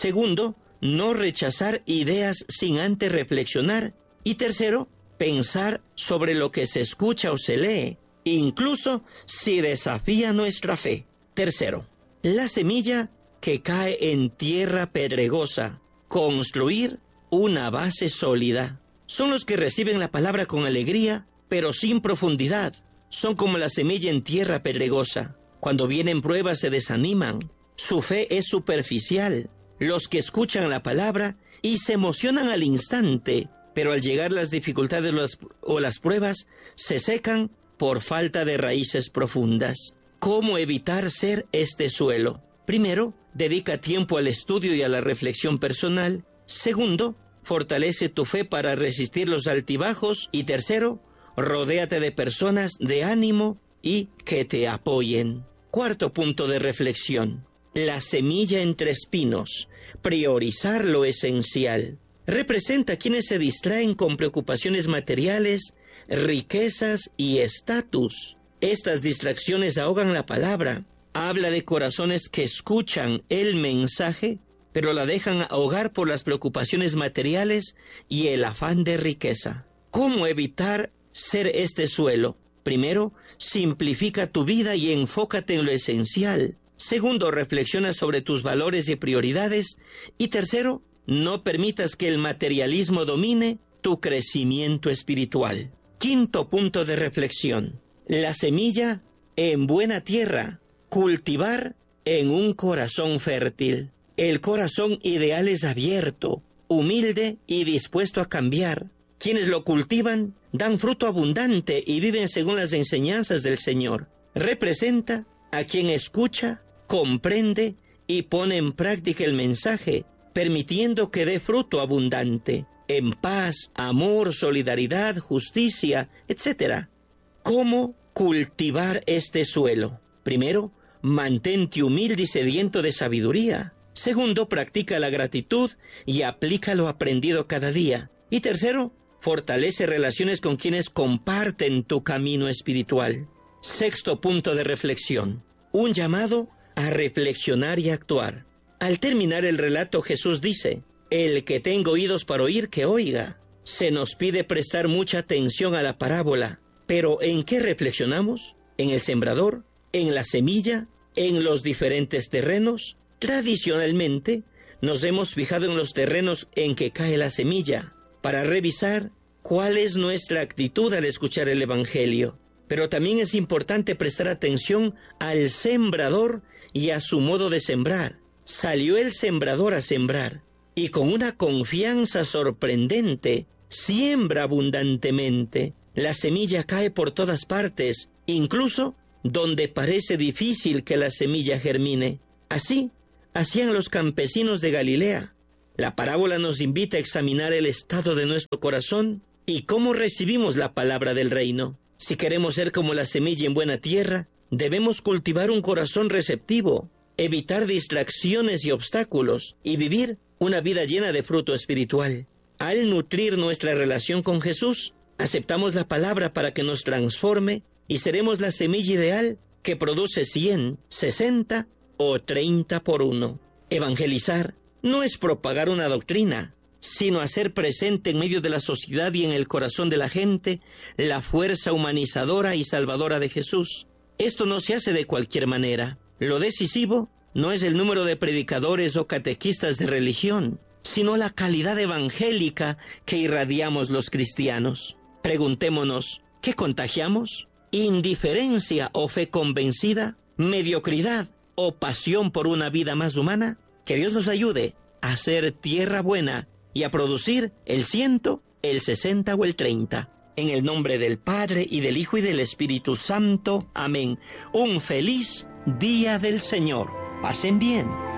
Segundo, no rechazar ideas sin antes reflexionar. Y tercero, pensar sobre lo que se escucha o se lee, incluso si desafía nuestra fe. Tercero, la semilla que cae en tierra pedregosa. Construir una base sólida. Son los que reciben la palabra con alegría, pero sin profundidad. Son como la semilla en tierra pedregosa. Cuando vienen pruebas se desaniman. Su fe es superficial. Los que escuchan la palabra y se emocionan al instante, pero al llegar las dificultades o las pruebas, se secan por falta de raíces profundas. ¿Cómo evitar ser este suelo? Primero, dedica tiempo al estudio y a la reflexión personal. Segundo, fortalece tu fe para resistir los altibajos. Y tercero, rodéate de personas de ánimo y que te apoyen. Cuarto punto de reflexión. La semilla entre espinos. Priorizar lo esencial. Representa a quienes se distraen con preocupaciones materiales, riquezas y estatus. Estas distracciones ahogan la palabra. Habla de corazones que escuchan el mensaje, pero la dejan ahogar por las preocupaciones materiales y el afán de riqueza. ¿Cómo evitar ser este suelo? Primero, simplifica tu vida y enfócate en lo esencial. Segundo, reflexiona sobre tus valores y prioridades. Y tercero, no permitas que el materialismo domine tu crecimiento espiritual. Quinto punto de reflexión. La semilla en buena tierra. Cultivar en un corazón fértil. El corazón ideal es abierto, humilde y dispuesto a cambiar. Quienes lo cultivan dan fruto abundante y viven según las enseñanzas del Señor. Representa a quien escucha, comprende y pone en práctica el mensaje, permitiendo que dé fruto abundante, en paz, amor, solidaridad, justicia, etc. ¿Cómo cultivar este suelo? Primero, mantente humilde y sediento de sabiduría. Segundo, practica la gratitud y aplica lo aprendido cada día. Y tercero, fortalece relaciones con quienes comparten tu camino espiritual. Sexto punto de reflexión. Un llamado a reflexionar y actuar. Al terminar el relato, Jesús dice: el que tenga oídos para oír, que oiga. Se nos pide prestar mucha atención a la parábola, pero ¿en qué reflexionamos? ¿En el sembrador? ¿En la semilla? ¿En los diferentes terrenos? Tradicionalmente, nos hemos fijado en los terrenos en que cae la semilla, para revisar cuál es nuestra actitud al escuchar el Evangelio. Pero también es importante prestar atención al sembrador y a su modo de sembrar. Salió el sembrador a sembrar, y con una confianza sorprendente, siembra abundantemente. La semilla cae por todas partes, incluso donde parece difícil que la semilla germine. Así hacían los campesinos de Galilea. La parábola nos invita a examinar el estado de nuestro corazón y cómo recibimos la palabra del reino. Si queremos ser como la semilla en buena tierra, debemos cultivar un corazón receptivo, evitar distracciones y obstáculos y vivir una vida llena de fruto espiritual. Al nutrir nuestra relación con Jesús, aceptamos la palabra para que nos transforme y seremos la semilla ideal que produce 100, 60 o 30 por 1. Evangelizar no es propagar una doctrina, sino hacer presente en medio de la sociedad y en el corazón de la gente la fuerza humanizadora y salvadora de Jesús. Esto no se hace de cualquier manera. Lo decisivo no es el número de predicadores o catequistas de religión, sino la calidad evangélica que irradiamos los cristianos. Preguntémonos, ¿qué contagiamos? ¿Indiferencia o fe convencida? ¿Mediocridad o pasión por una vida más humana? Que Dios nos ayude a ser tierra buena y a producir el 100, el 60 o el 30. En el nombre del Padre, y del Hijo, y del Espíritu Santo. Amén. Un feliz día del Señor. Pasen bien.